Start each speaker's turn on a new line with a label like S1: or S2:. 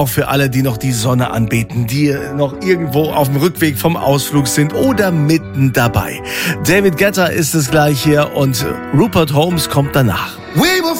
S1: Auch für alle, die noch die Sonne anbeten, die noch irgendwo auf dem Rückweg vom Ausflug sind oder mitten dabei. David Guetta ist es gleich hier und Rupert Holmes kommt danach.
S2: We were